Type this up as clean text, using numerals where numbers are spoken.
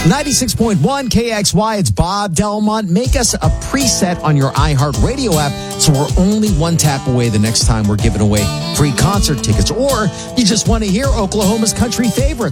96.1 KXY, it's Bob Delmont. Make us a preset on your iHeartRadio app so we're only one tap away the next time we're giving away free concert tickets. Or you just want to hear Oklahoma's country favorites.